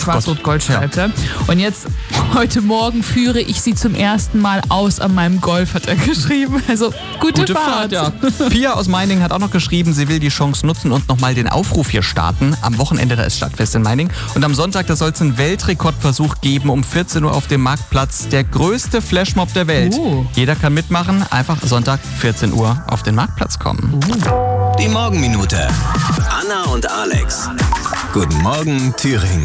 Schwarz-Rot-Gold-Schleife. Und jetzt, heute Morgen führe ich sie zum ersten Mal aus an meinem Golf, hat er geschrieben. Also, gute Fahrt. Ja. Pia aus Meiningen hat auch noch geschrieben, sie will die Chance nutzen und nochmal den Aufruf hier starten. Am Wochenende, da ist Stadtfest in Meiningen. Und am Sonntag, da soll es einen Weltrekordversuch geben, um 14 Uhr auf dem Marktplatz. Der größte Flashmob der Welt. Jeder kann mitmachen, einfach Sonntag 14 Uhr auf den Marktplatz kommen. Die Morgenminute. Anna und Alex. Guten Morgen, Thüringen.